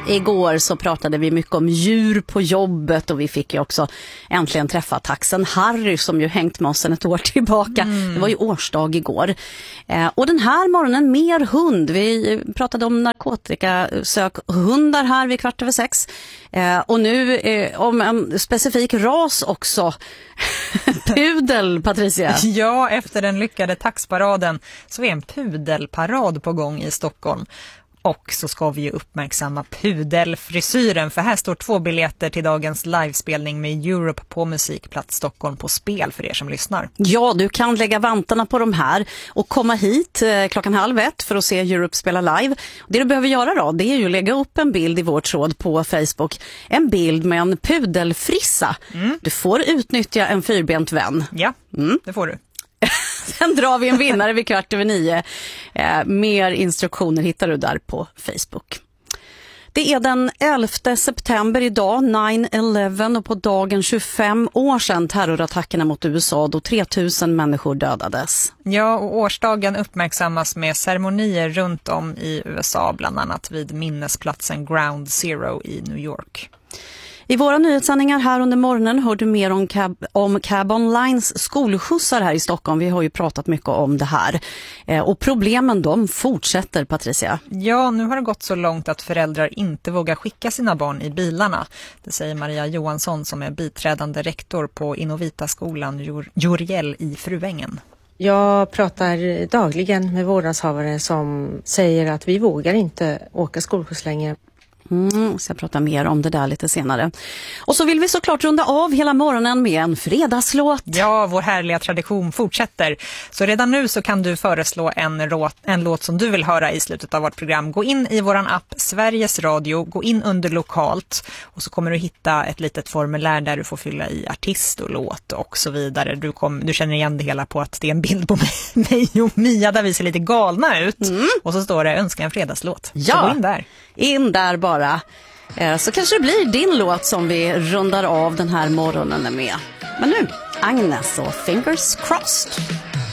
Igår så pratade vi mycket om djur på jobbet och vi fick ju också äntligen träffa taxen Harry som ju hängt med oss sedan ett år tillbaka. Det var ju årsdag igår. Och den här morgonen mer hund. Vi pratade om narkotikasökhundar här vid 5:15. Och nu om en specifik ras också. Pudel, Patricia. Ja, efter den lyckade taxparaden så är en pudelparad på gång i Stockholm. Och så ska vi ju uppmärksamma pudelfrisyren, för här står 2 biljetter till dagens livespelning med Europe på Musikplats Stockholm på spel för er som lyssnar. Ja, du kan lägga vantarna på de här och komma hit 12:30 för att se Europe spela live. Det du behöver göra då, det är ju att lägga upp en bild i vår tråd på Facebook. En bild med en pudelfrissa. Du får utnyttja en fyrbent vän. Ja, det får du. Sen drar vi en vinnare vid 8:15. Mer instruktioner hittar du där på Facebook. Det är den 11 september idag, 9/11, och på dagen 25 år sedan terrorattackerna mot USA då 3000 människor dödades. Ja, och årsdagen uppmärksammas med ceremonier runt om i USA, bland annat vid minnesplatsen Ground Zero i New York. I våra nyhetssändningar här under morgonen hör du mer om Cab Onlines skolskjutsar här i Stockholm. Vi har ju pratat mycket om det här. Och problemen de fortsätter, Patricia. Ja, nu har det gått så långt att föräldrar inte vågar skicka sina barn i bilarna. Det säger Maria Johansson som är biträdande rektor på Innovita-skolan Joriel i Fruängen. Jag pratar dagligen med vårdnadshavare som säger att vi vågar inte åka skolskjuts längre. Så jag pratar mer om det där lite senare. Och så vill vi såklart runda av hela morgonen med en fredagslåt. Ja, vår härliga tradition fortsätter. Så redan nu så kan du föreslå en låt som du vill höra i slutet av vårt program. Gå in i våran app Sveriges Radio, gå in under lokalt och så kommer du hitta ett litet formulär där du får fylla i artist och låt och så vidare. Du känner igen det hela på att det är en bild på mig och Mia där vi ser lite galna ut. Och så står det önska en fredagslåt. Ja, så gå in där. In där bara. Så kanske det blir din låt som vi rundar av den här morgonen med. Men nu, Agnes och Fingers Crossed.